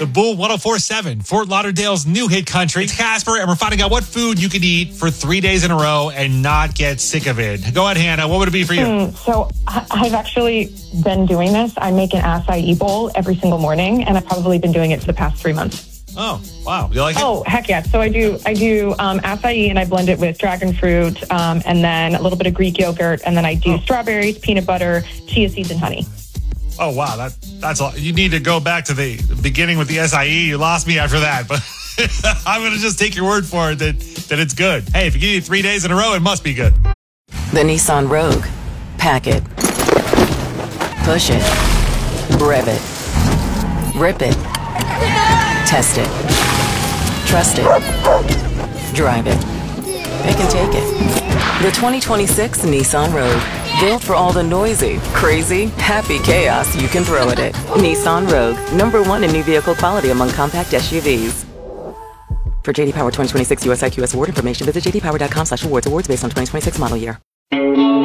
The Bull 104.7, Fort Lauderdale's new hit country. It's Casper, and we're finding out what food you can eat for 3 days in a row and not get sick of it. Go ahead, Hannah. What would it be for you? So I've actually been doing this. I make an acai bowl every single morning, and I've probably been doing it for the past 3 months. Oh, wow. You like it? Oh, heck yeah. So I do acai, and I blend it with dragon fruit, and then a little bit of Greek yogurt, and then I do strawberries, peanut butter, chia seeds, and honey. Oh, wow. That's all. You need to go back to the beginning with the SIE. You lost me after that, but I'm going to just take your word for it that it's good. Hey, if you eat it 3 days in a row, it must be good. The Nissan Rogue. Pack it. Push it. Rev it. Rip it. Test it. Trust it. Drive it. It can take it. The 2026 Nissan Rogue. Built for all the noisy, crazy, happy chaos you can throw at it. Nissan Rogue. #1 in new vehicle quality among compact SUVs. For JD Power 2026 US IQS award information, visit jdpower.com/awards. Awards based on 2026 model year.